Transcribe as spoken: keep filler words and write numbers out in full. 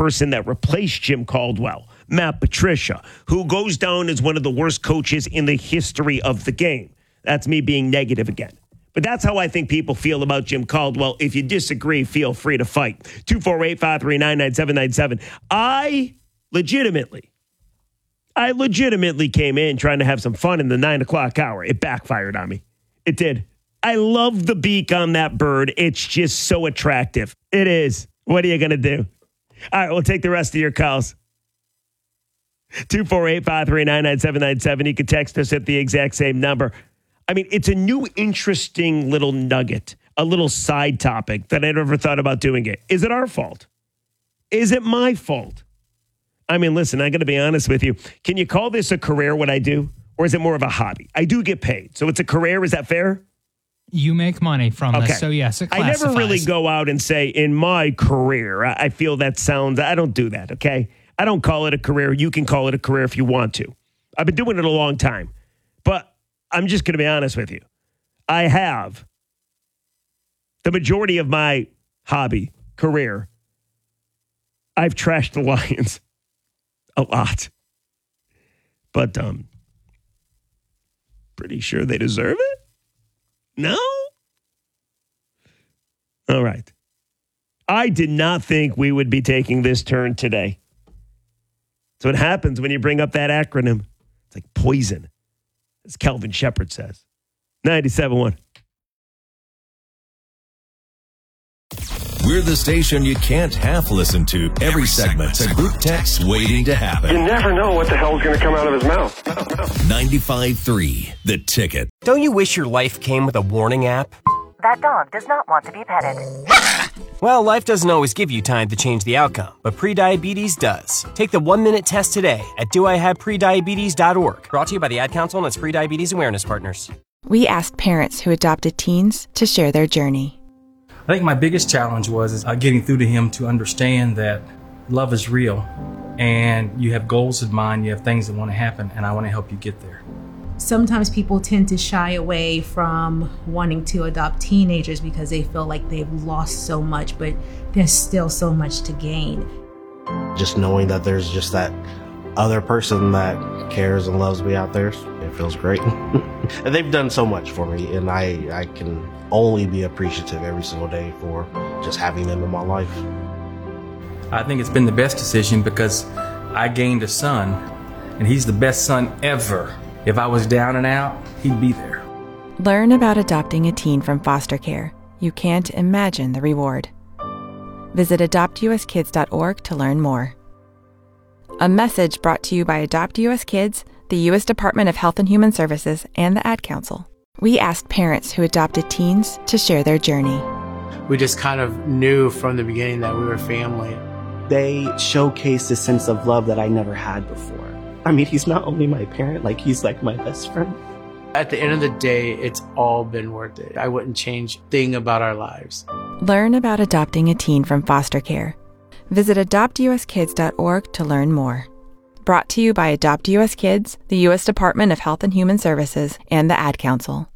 person that replaced Jim Caldwell, Matt Patricia, who goes down as one of the worst coaches in the history of the game. That's me being negative again. But that's how I think people feel about Jim Caldwell. If you disagree, feel free to fight. two four eight, five three nine, nine seven nine seven. I legitimately, I legitimately came in trying to have some fun in the nine o'clock hour. It backfired on me. It did. I love the beak on that bird. It's just so attractive. It is. What are you going to do? All right, we'll take the rest of your calls. two four eight, five three nine, nine seven nine seven. You can text us at the exact same number. I mean, it's a new, interesting little nugget, a little side topic that I never thought about doing it. Is it our fault? Is it my fault? I mean, listen, I got to be honest with you. Can you call this a career, what I do? Or is it more of a hobby? I do get paid. So it's a career. Is that fair? You make money from okay. this. So, yes, it classifies. I never really go out and say, in my career, I feel that sounds, I don't do that, okay? I don't call it a career. You can call it a career if you want to. I've been doing it a long time. But I'm just going to be honest with you. I have the majority of my hobby, career, I've trashed the Lions a lot. But um, pretty sure they deserve it? No? All right. I did not think we would be taking this turn today. That's what happens when you bring up that acronym. It's like poison, as Kelvin Shepard says. ninety-seven point one. We're the station you can't half listen to. Every, Every segment's a group text waiting to happen. You never know what the hell's going to come out of his mouth. ninety-five point three, The Ticket. Don't you wish your life came with a warning app? That dog does not want to be petted. Well, life doesn't always give you time to change the outcome, but prediabetes does. Take the one-minute test today at do I have prediabetes dot org. Brought to you by the Ad Council and its Prediabetes Awareness Partners. We asked parents who adopted teens to share their journey. I think my biggest challenge was is, uh, getting through to him to understand that love is real and you have goals in mind, you have things that want to happen, and I want to help you get there. Sometimes people tend to shy away from wanting to adopt teenagers because they feel like they've lost so much, but there's still so much to gain. Just knowing that there's just that other person that cares and loves me out there, it feels great. And they've done so much for me, and I, I can only be appreciative every single day for just having them in my life. I think it's been the best decision because I gained a son, and he's the best son ever. If I was down and out, he'd be there. Learn about adopting a teen from foster care. You can't imagine the reward. Visit adopt u s kids dot org to learn more. A message brought to you by Adopt U S Kids, the U S Department of Health and Human Services, and the Ad Council. We asked parents who adopted teens to share their journey. We just kind of knew from the beginning that we were family. They showcased a sense of love that I never had before. I mean, he's not only my parent, like he's like my best friend. At the end of the day, it's all been worth it. I wouldn't change a thing about our lives. Learn about adopting a teen from foster care. Visit adopt u s kids dot org to learn more. Brought to you by Adopt U S Kids, the U S Department of Health and Human Services, and the Ad Council.